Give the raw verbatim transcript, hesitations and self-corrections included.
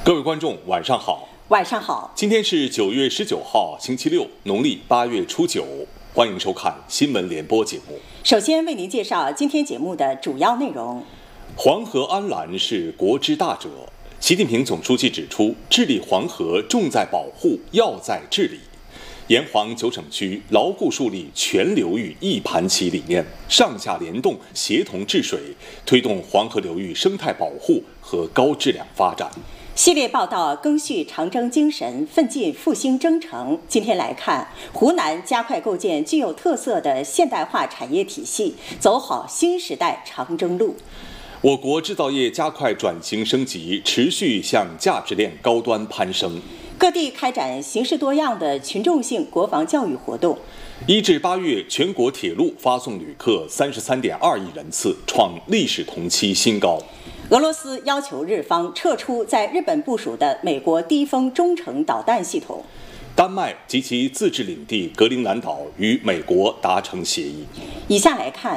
各位观众，晚上好。 晚上好。 今天是九月十九号，星期六，农历八月初九。欢迎收看新闻联播节目。 首先为您介绍今天节目的主要内容。 黄河安澜是国之大者，习近平总书记指出，治理黄河重在保护，要在治理。沿黄九省区牢固树立全流域一盘棋理念，上下联动，协同治水，推动黄河流域生态保护和高质量发展。 系列报道赓续长征精神，奋进复兴征程。今天来看，湖南加快构建具有特色的现代化产业体系，走好新时代长征路。 我国制造业加快转型升级，持续向价值链高端攀升。 各地开展形式多样的群众性国防教育活动。 一至八月，全国铁路发送旅客三十三点二亿人次，创历史同期新高。 俄罗斯要求日方撤出在日本部署的美国低风中程导弹系统。 丹麦及其自治领地格陵兰岛与美国达成协议。 以下来看